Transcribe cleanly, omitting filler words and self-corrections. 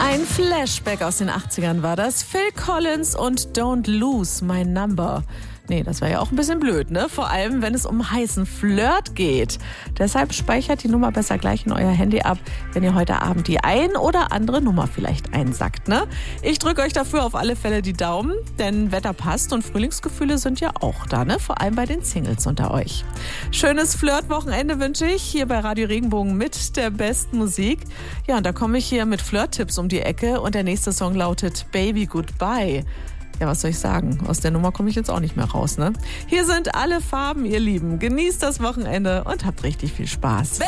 Ein Flashback aus den 80ern war das. Phil Collins und Don't Lose My Number. Nee, das wäre ja auch ein bisschen blöd, ne? Vor allem, wenn es um heißen Flirt geht. Deshalb speichert die Nummer besser gleich in euer Handy ab, wenn ihr heute Abend die ein oder andere Nummer vielleicht einsackt, ne? Ich drücke euch dafür auf alle Fälle die Daumen, denn Wetter passt und Frühlingsgefühle sind ja auch da, ne? Vor allem bei den Singles unter euch. Schönes Flirt-Wochenende wünsche ich hier bei Radio Regenbogen mit der besten Musik. Ja, und da komme ich hier mit Flirt-Tipps um die Ecke und der nächste Song lautet Baby Goodbye. Ja, was soll ich sagen? Aus der Nummer komme ich jetzt auch nicht mehr raus, ne? Hier sind alle Farben, ihr Lieben. Genießt das Wochenende und habt richtig viel Spaß.